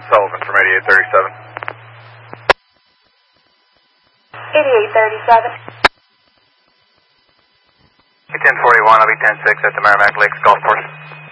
Sullivan from 8837. 8837. 1041, I'll be 10-6 at the Merrimack Lakes Golf Course.